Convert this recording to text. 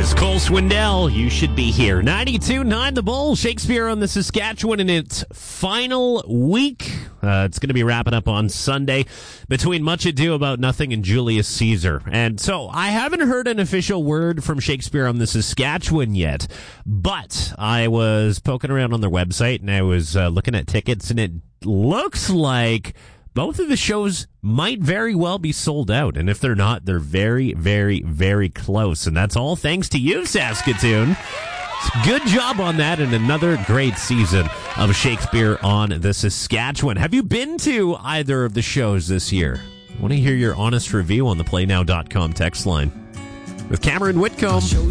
It's Cole Swindell. You should be here. 92.9 The Bull. Shakespeare on the Saskatchewan in its final week. It's going to be wrapping up on Sunday between Much Ado About Nothing and Julius Caesar. And so I haven't heard an official word from Shakespeare on the Saskatchewan yet, but I was poking around on their website and I was looking at tickets, and it looks like both of the shows might very well be sold out. And if they're not, they're very, very, very close. And that's all thanks to you, Saskatoon. Good job on that, and another great season of Shakespeare on the Saskatchewan. Have you been to either of the shows this year? I want to hear your honest review on the PlayNow.com text line. With Cameron Whitcomb.